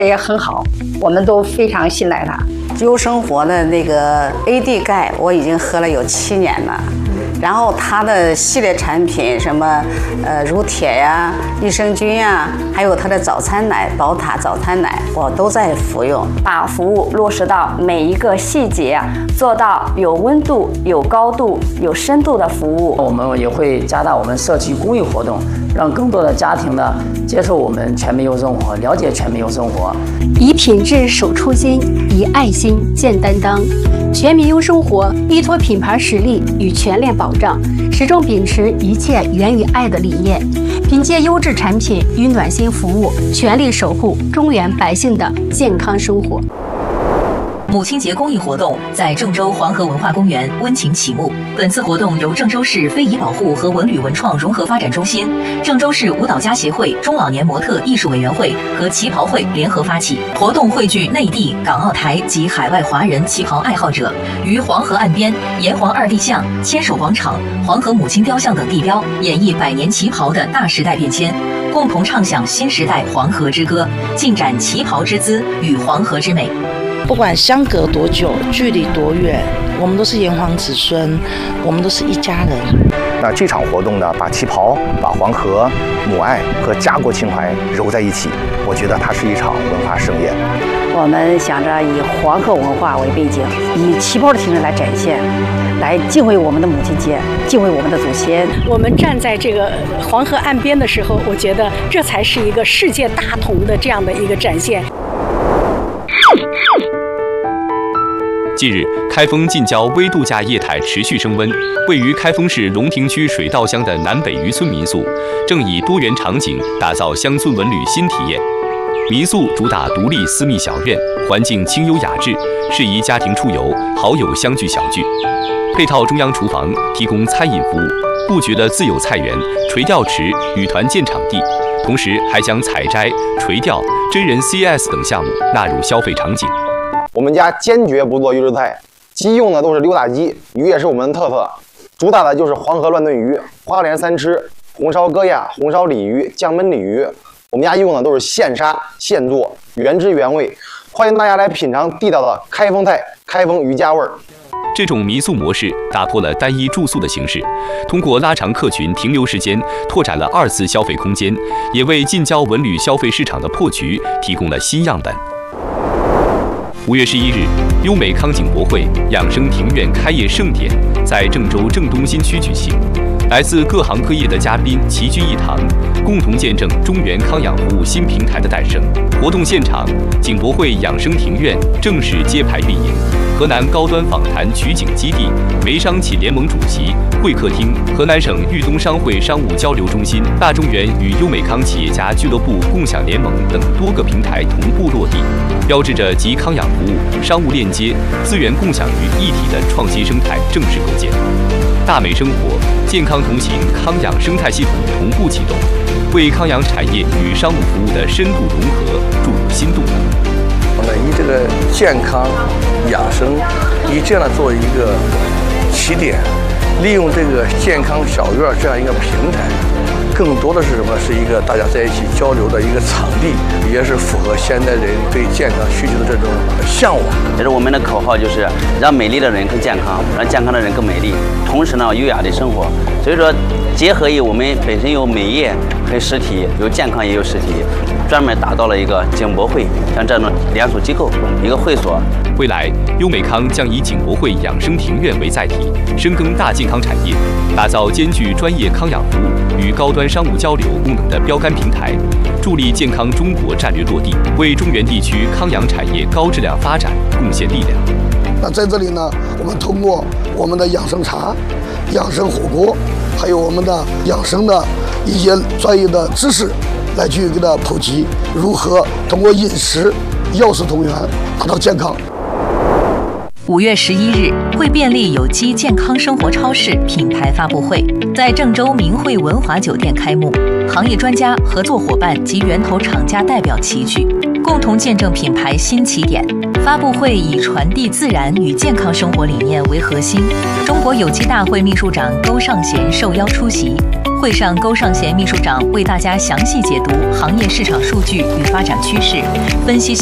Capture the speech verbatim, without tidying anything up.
也很好，我们都非常信赖它。 优生活的那个 A D 钙，我已经喝了有七年了。然后它的系列产品，什么呃乳铁呀、益生菌呀，还有它的早餐奶宝塔早餐奶，我都在服用。 把服务落实到每一个细节，做到有温度、有高度、有深度的服务。 我们也会加大我们社区公益活动，让更多的家庭呢接受我们全民优生活，了解全民优生活。 以品质守初心，以爱心建担当。全民优生活依托品牌实力与全链保障，始终秉持一切源于爱的理念，凭借优质产品与暖心服务，全力守护中原百姓的健康生活。 母亲节公益活动在郑州黄河文化公园温情启幕。本次活动由郑州市非遗保护和文旅文创融合发展中心、郑州市舞蹈家协会中老年模特艺术委员会和旗袍会联合发起。活动汇聚内地、港澳台及海外华人旗袍爱好者，于黄河岸边、炎黄二地巷、牵手广场、黄河母亲雕像等地标，演绎百年旗袍的大时代变迁，共同唱响新时代黄河之歌，尽展旗袍之姿与黄河之美。 不管相隔多久，距离多远，我们都是炎黄子孙，我们都是一家人。 那这场活动呢，把旗袍、把黄河、母爱和家国情怀揉在一起，我觉得它是一场文化盛宴。 我们想着以黄河文化为背景，以旗袍的形式来展现，来敬畏我们的母亲节，敬畏我们的祖先。 我们站在这个黄河岸边的时候，我觉得这才是一个世界大同的这样的一个展现。 近日，开封近郊微度假业态持续升温。位于开封市龙亭区水稻乡的南北渔村民宿，正以多元场景打造乡村文旅新体验。民宿主打独立私密小院，环境清幽雅致，适宜家庭出游、好友相聚小聚。配套中央厨房，提供餐饮服务，布局了自有菜园、垂钓池、与团建场地，同时还将采摘、垂钓、真人 C S 等项目纳入消费场景。 我们家坚决不做预制菜，鸡用的都是溜达鸡，鱼也是我们的特色，主打的就是黄河乱炖鱼、花莲三吃、红烧鸽鸭、红烧鲤鱼、酱焖鲤鱼。我们家用的都是现杀现做，原汁原味，欢迎大家来品尝地道的开封菜、开封渔家味儿。 这种民宿模式打破了单一住宿的形式，通过拉长客群停留时间，拓展了二次消费空间，也为近郊文旅消费市场的破局提供了新样本。五月十一日，优美康景博会养生庭院开业盛典在郑州郑东新区举行，来自各行各业的嘉宾齐聚一堂，共同见证中原康养服务新平台的诞生。活动现场，景博会养生庭院正式揭牌运营。河南高端访谈取景基地、煤商企联盟主席会客厅、河南省豫东商会商务交流中心、大中原与优美康企业家俱乐部共享联盟等多个平台同步落地，标志着集康养服务、商务链接、资源共享于一体的创新生态正式构建。大美生活、健康同行康养生态系统同步启动，为康养产业与商务服务的深度融合注入新动能。 我们以这个健康养生，以这样的作为一个起点，利用这个健康小院这样一个平台，更多的是什么？是一个大家在一起交流的一个场地，也是符合现代人对健康需求的这种向往。 其实我们的口号就是让美丽的人更健康，让健康的人更美丽，同时呢优雅的生活。所以说，结合于我们本身有美业和实体，有健康也有实体，专门打造了一个景博会，像这种连锁机构一个会所。 未来，优美康将以景博会养生庭院为载体，深耕大健康产业，打造兼具专业康养服务与高端商务交流功能的标杆平台，助力健康中国战略落地，为中原地区康养产业高质量发展贡献力量。 那在这里呢，我们通过我们的养生茶、养生火锅，还有我们的养生的一些专业的知识，来去给它普及如何通过饮食药食同源达到健康。 五月十一日，惠便利有机健康生活超市品牌发布会在郑州明汇文华酒店开幕，行业专家、合作伙伴及源头厂家代表齐聚，共同见证品牌新起点。发布会以传递自然与健康生活理念为核心，中国有机大会秘书长勾尚贤受邀出席。 会上，勾尚贤秘书长为大家详细解读行业市场数据与发展趋势，分析。